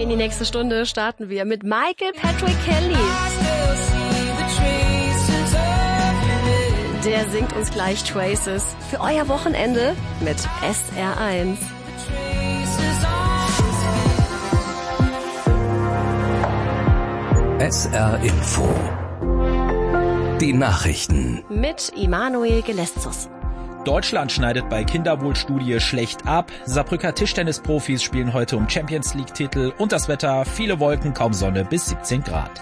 In die nächste Stunde starten wir mit Michael Patrick Kelly. Der singt uns gleich Traces für euer Wochenende mit SR1. SR Info. Die Nachrichten. Mit Immanuel Geleszus. Deutschland schneidet bei Kinderwohlstudie schlecht ab. Saarbrücker Tischtennisprofis spielen heute um Champions-League-Titel. Und das Wetter, viele Wolken, kaum Sonne bis 17 Grad.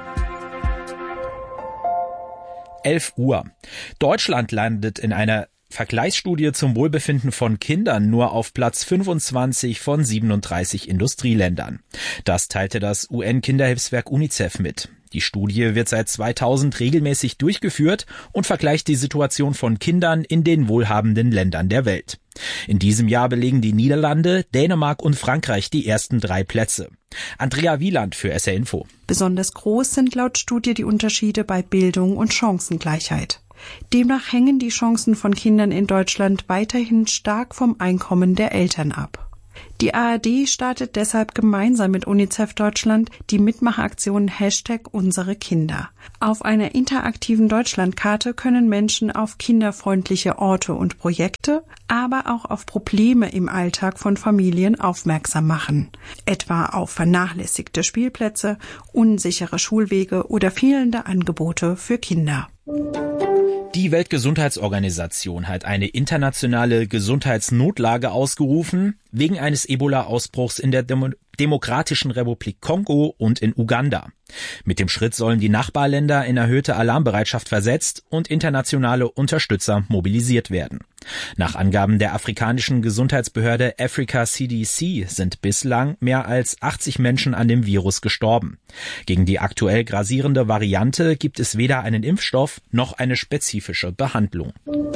11 Uhr. Deutschland landet in einer Vergleichsstudie zum Wohlbefinden von Kindern nur auf Platz 25 von 37 Industrieländern. Das teilte das UN-Kinderhilfswerk UNICEF mit. Die Studie wird seit 2000 regelmäßig durchgeführt und vergleicht die Situation von Kindern in den wohlhabenden Ländern der Welt. In diesem Jahr belegen die Niederlande, Dänemark und Frankreich die ersten 3 Plätze. Andrea Wieland für SR Info. Besonders groß sind laut Studie die Unterschiede bei Bildung und Chancengleichheit. Demnach hängen die Chancen von Kindern in Deutschland weiterhin stark vom Einkommen der Eltern ab. Die ARD startet deshalb gemeinsam mit UNICEF Deutschland die Mitmachaktion #UnsereKinder. Auf einer interaktiven Deutschlandkarte können Menschen auf kinderfreundliche Orte und Projekte, aber auch auf Probleme im Alltag von Familien aufmerksam machen. Etwa auf vernachlässigte Spielplätze, unsichere Schulwege oder fehlende Angebote für Kinder. Die Weltgesundheitsorganisation hat eine internationale Gesundheitsnotlage ausgerufen, wegen eines Ebola-Ausbruchs in der Demokratischen Republik Kongo und in Uganda. Mit dem Schritt sollen die Nachbarländer in erhöhte Alarmbereitschaft versetzt und internationale Unterstützer mobilisiert werden. Nach Angaben der afrikanischen Gesundheitsbehörde Africa CDC sind bislang mehr als 80 Menschen an dem Virus gestorben. Gegen die aktuell grassierende Variante gibt es weder einen Impfstoff noch eine spezifische Behandlung.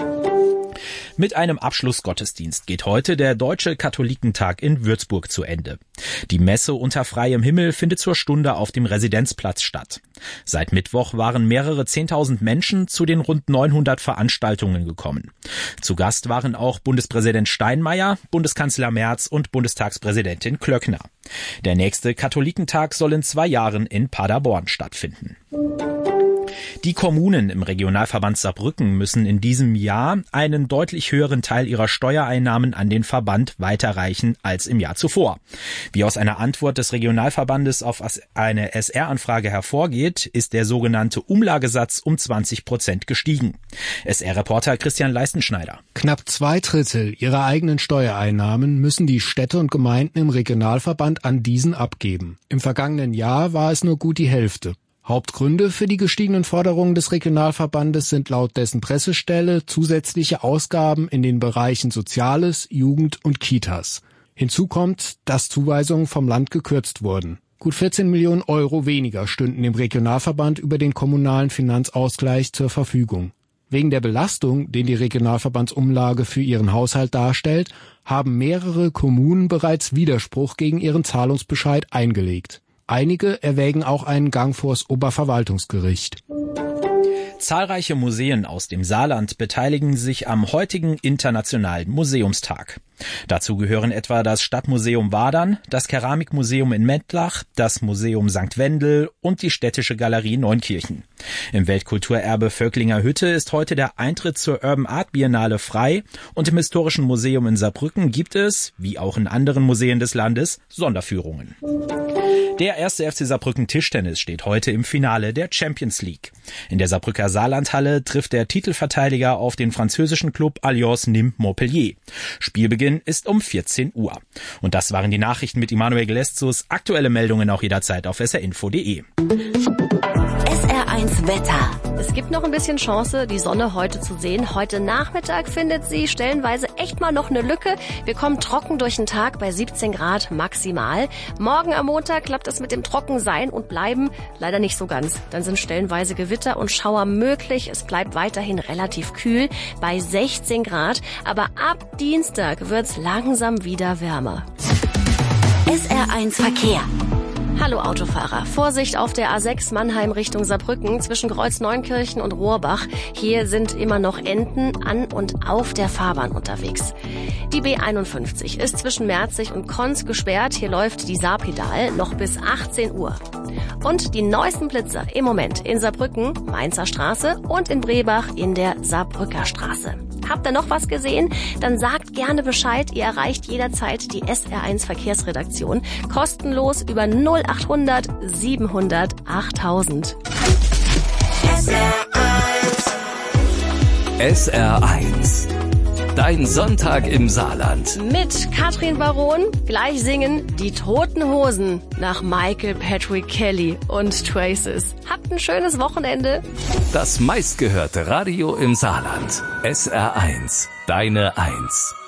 Mit einem Abschlussgottesdienst geht heute der Deutsche Katholikentag in Würzburg zu Ende. Die Messe unter freiem Himmel findet zur Stunde auf dem Residenzplatz statt. Seit Mittwoch waren mehrere 10.000 Menschen zu den rund 900 Veranstaltungen gekommen. Zu Gast waren auch Bundespräsident Steinmeier, Bundeskanzler Merz und Bundestagspräsidentin Klöckner. Der nächste Katholikentag soll in 2 Jahren in Paderborn stattfinden. Die Kommunen im Regionalverband Saarbrücken müssen in diesem Jahr einen deutlich höheren Teil ihrer Steuereinnahmen an den Verband weiterreichen als im Jahr zuvor. Wie aus einer Antwort des Regionalverbandes auf eine SR-Anfrage hervorgeht, ist der sogenannte Umlagesatz um 20% gestiegen. SR-Reporter Christian Leistenschneider. Knapp 2/3 ihrer eigenen Steuereinnahmen müssen die Städte und Gemeinden im Regionalverband an diesen abgeben. Im vergangenen Jahr war es nur gut die Hälfte. Hauptgründe für die gestiegenen Forderungen des Regionalverbandes sind laut dessen Pressestelle zusätzliche Ausgaben in den Bereichen Soziales, Jugend und Kitas. Hinzu kommt, dass Zuweisungen vom Land gekürzt wurden. Gut 14 Millionen Euro weniger stünden dem Regionalverband über den kommunalen Finanzausgleich zur Verfügung. Wegen der Belastung, den die Regionalverbandsumlage für ihren Haushalt darstellt, haben mehrere Kommunen bereits Widerspruch gegen ihren Zahlungsbescheid eingelegt. Einige erwägen auch einen Gang vors Oberverwaltungsgericht. Zahlreiche Museen aus dem Saarland beteiligen sich am heutigen Internationalen Museumstag. Dazu gehören etwa das Stadtmuseum Wadern, das Keramikmuseum in Mettlach, das Museum St. Wendel und die Städtische Galerie Neunkirchen. Im Weltkulturerbe Völklinger Hütte ist heute der Eintritt zur Urban Art Biennale frei und im Historischen Museum in Saarbrücken gibt es, wie auch in anderen Museen des Landes, Sonderführungen. Der 1. FC Saarbrücken Tischtennis steht heute im Finale der Champions League. In der Saarbrücker Saarlandhalle trifft der Titelverteidiger auf den französischen Club Alliance Nîmes Montpellier. Spielbeginn ist um 14 Uhr. Und das waren die Nachrichten mit Immanuel Geleszus. Aktuelle Meldungen auch jederzeit auf srinfo.de. SR1 Wetter. Es gibt noch ein bisschen Chance, die Sonne heute zu sehen. Heute Nachmittag findet sie stellenweise echt mal noch eine Lücke. Wir kommen trocken durch den Tag bei 17 Grad maximal. Morgen am Montag klappt es mit dem Trockensein und Bleiben leider nicht so ganz. Dann sind stellenweise Gewitter und Schauer möglich. Es bleibt weiterhin relativ kühl bei 16 Grad. Aber ab Dienstag wird's langsam wieder wärmer. SR1 Verkehr. Hallo Autofahrer, Vorsicht auf der A6 Mannheim Richtung Saarbrücken zwischen Kreuzneunkirchen und Rohrbach. Hier sind immer noch Enten an und auf der Fahrbahn unterwegs. Die B51 ist zwischen Merzig und Konz gesperrt. Hier läuft die Saarpedal noch bis 18 Uhr. Und die neuesten Blitzer im Moment in Saarbrücken, Mainzer Straße und in Brebach in der Saarbrücker Straße. Habt ihr noch was gesehen? Dann sagt gerne Bescheid. Ihr erreicht jederzeit die SR1 Verkehrsredaktion. Kostenlos über 0800 700 8000. SR1. Dein Sonntag im Saarland. Mit Katrin Baron gleich singen Die Toten Hosen nach Michael Patrick Kelly und Traces. Habt ein schönes Wochenende. Das meistgehörte Radio im Saarland. SR1. Deine 1.